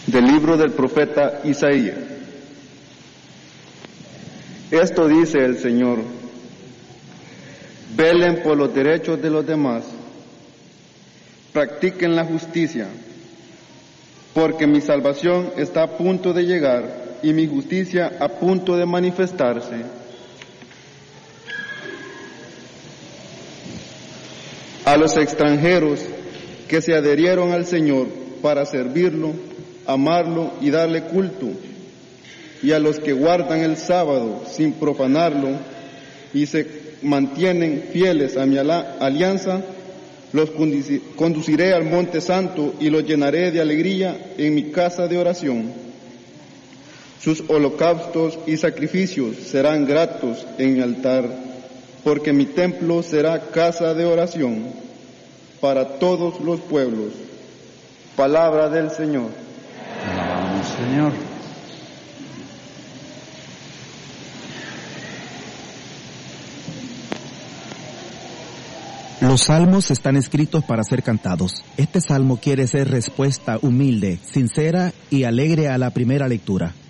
Del libro del profeta Isaías. Esto dice el Señor: velen por los derechos de los demás, practiquen la justicia, porque mi salvación está a punto de llegar y mi justicia a punto de manifestarse. A los extranjeros que se adherieron al Señor para servirlo, amarlo y darle culto, y a los que guardan el sábado sin profanarlo y se mantienen fieles a mi alianza, los conduciré al monte santo y los llenaré de alegría en mi casa de oración. Sus holocaustos y sacrificios serán gratos en mi altar, porque mi templo será casa de oración para todos los pueblos. Palabra del Señor. Alabamos, Señor. Los salmos están escritos para ser cantados. Este salmo quiere ser respuesta humilde, sincera y alegre a la primera lectura.